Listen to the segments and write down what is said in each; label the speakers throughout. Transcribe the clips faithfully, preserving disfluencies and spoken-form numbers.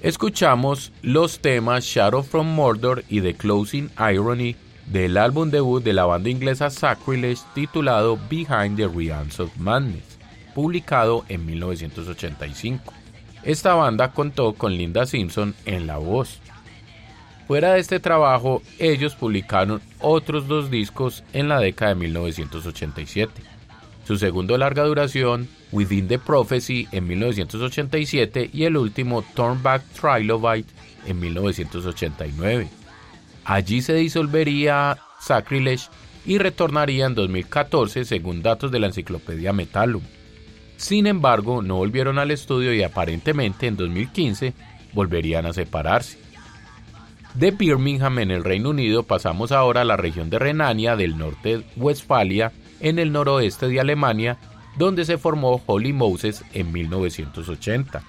Speaker 1: Escuchamos los temas Shadow from Mordor y The Closing Irony del álbum debut de la banda inglesa Sacrilege titulado Behind the Realms of Madness, publicado en mil novecientos ochenta y cinco. Esta banda contó con Linda Simpson en la voz. Fuera de este trabajo, ellos publicaron otros dos discos en la década de mil novecientos ochenta y siete. Su segundo larga duración, Within the Prophecy, en mil novecientos ochenta y siete, y el último, Turn Back Trilobite, en mil novecientos ochenta y nueve. Allí se disolvería Sacrilege y retornaría en dos mil catorce, según datos de la enciclopedia Metallum. Sin embargo, no volvieron al estudio y aparentemente en dos mil quince volverían a separarse. De Birmingham, en el Reino Unido, pasamos ahora a la región de Renania del Norte-Westfalia, en el noroeste de Alemania, donde se formó Holy Moses en mil novecientos ochenta.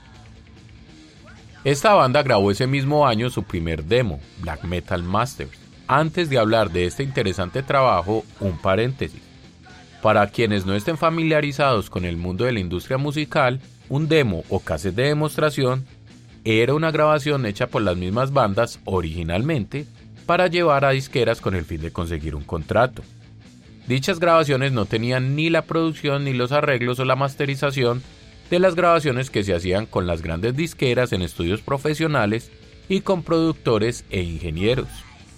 Speaker 1: Esta banda grabó ese mismo año su primer demo, Black Metal Masters. Antes de hablar de este interesante trabajo, un paréntesis. Para quienes no estén familiarizados con el mundo de la industria musical, un demo o cassette de demostración era una grabación hecha por las mismas bandas originalmente para llevar a disqueras con el fin de conseguir un contrato. Dichas grabaciones no tenían ni la producción ni los arreglos o la masterización de las grabaciones que se hacían con las grandes disqueras en estudios profesionales y con productores e ingenieros.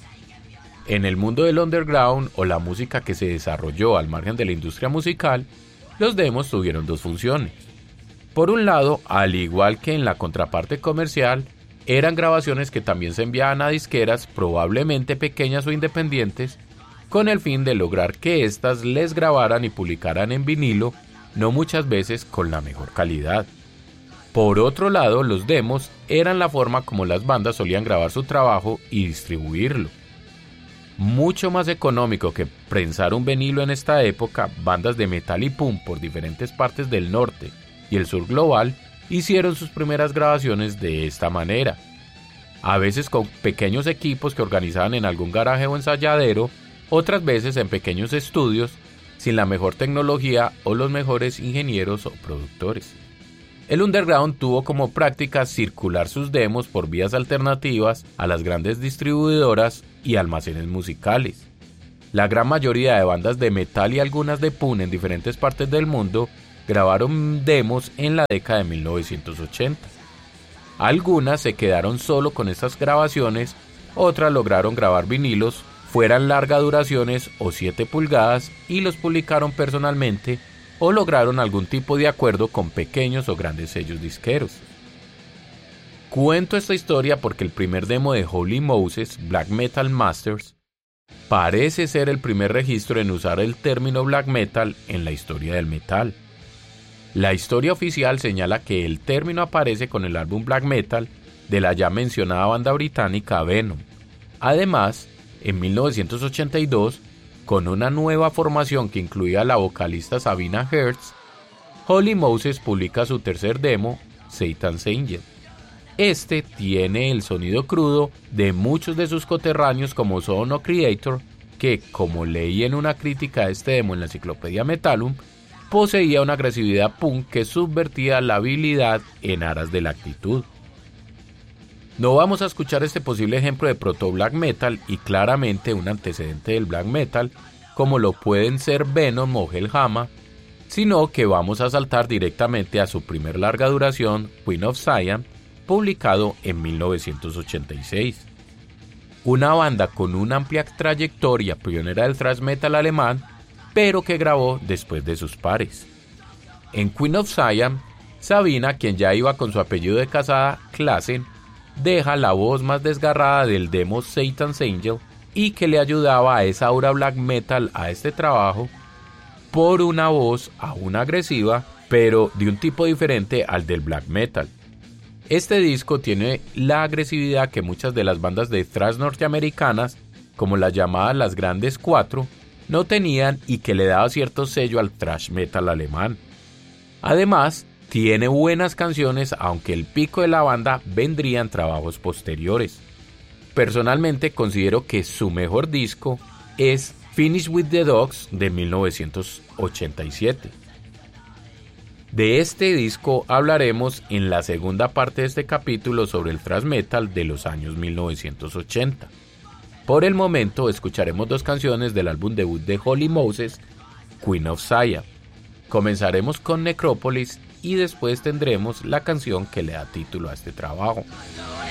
Speaker 1: En el mundo del underground o la música que se desarrolló al margen de la industria musical, los demos tuvieron dos funciones. Por un lado, al igual que en la contraparte comercial, eran grabaciones que también se enviaban a disqueras probablemente pequeñas o independientes, con el fin de lograr que éstas les grabaran y publicaran en vinilo, no muchas veces con la mejor calidad. Por otro lado, los demos eran la forma como las bandas solían grabar su trabajo y distribuirlo. Mucho más económico que prensar un vinilo en esta época, bandas de metal y punk por diferentes partes del norte y el sur global hicieron sus primeras grabaciones de esta manera, a veces con pequeños equipos que organizaban en algún garaje o ensayadero, otras veces en pequeños estudios, sin la mejor tecnología o los mejores ingenieros o productores. El underground tuvo como práctica circular sus demos por vías alternativas a las grandes distribuidoras y almacenes musicales. La gran mayoría de bandas de metal y algunas de punk en diferentes partes del mundo grabaron demos en la década de mil novecientos ochenta. Algunas se quedaron solo con estas grabaciones, otras lograron grabar vinilos, fueran largas duraciones o siete pulgadas, y los publicaron personalmente o lograron algún tipo de acuerdo con pequeños o grandes sellos disqueros. Cuento esta historia porque el primer demo de Holy Moses, Black Metal Masters, parece ser el primer registro en usar el término black metal en la historia del metal. La historia oficial señala que el término aparece con el álbum Black Metal de la ya mencionada banda británica Venom. Además, en mil novecientos ochenta y dos, con una nueva formación que incluía a la vocalista Sabina Hertz, Holy Moses publica su tercer demo, Satan's Angel. Este tiene el sonido crudo de muchos de sus coterráneos como Sono Creator, que, como leí en una crítica de este demo en la enciclopedia Metallum, poseía una agresividad punk que subvertía la habilidad en aras de la actitud. No vamos a escuchar este posible ejemplo de proto-black metal y claramente un antecedente del black metal, como lo pueden ser Venom o Hellhammer, sino que vamos a saltar directamente a su primer larga duración, Queen of Zion, publicado en mil novecientos ochenta y seis. Una banda con una amplia trayectoria pionera del thrash metal alemán, pero que grabó después de sus pares. En Queen of Zion, Sabina, quien ya iba con su apellido de casada, Klassen, deja la voz más desgarrada del demo Satan's Angel y que le ayudaba a esa aura black metal a este trabajo por una voz aún agresiva, pero de un tipo diferente al del black metal. Este disco tiene la agresividad que muchas de las bandas de thrash norteamericanas, como las llamadas las Grandes Cuatro, no tenían y que le daba cierto sello al thrash metal alemán. Además, tiene buenas canciones, aunque el pico de la banda vendría en trabajos posteriores. Personalmente considero que su mejor disco es Finish with the Dogs de mil novecientos ochenta y siete. De este disco hablaremos en la segunda parte de este capítulo sobre el thrash metal de los años mil novecientos ochenta. Por el momento escucharemos dos canciones del álbum debut de Holy Moses, Queen of Siam. Comenzaremos con Necropolis y después tendremos la canción que le da título a este trabajo.